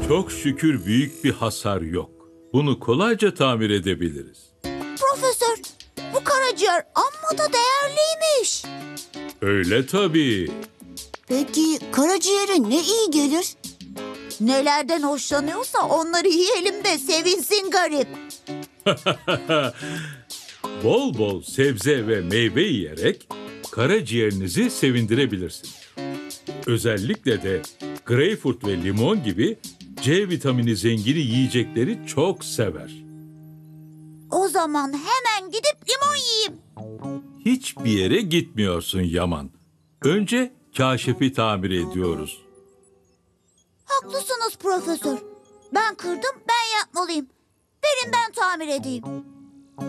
Çok şükür büyük bir hasar yok. Bunu kolayca tamir edebiliriz. Profesör, bu karaciğer amma da değerliymiş. Öyle tabii. Peki karaciğere ne iyi gelir? Nelerden hoşlanıyorsa onları yiyelim de sevinsin garip. Bol bol sebze ve meyve yiyerek karaciğerinizi sevindirebilirsiniz. Özellikle de greyfurt ve limon gibi C vitamini zengini yiyecekleri çok sever. O zaman hemen gidip limon yiyeyim. Hiçbir yere gitmiyorsun Yaman. Önce kaşifi tamir ediyoruz. Haklısınız profesör. Ben kırdım, ben yapmalıyım. Verin ben tamir edeyim.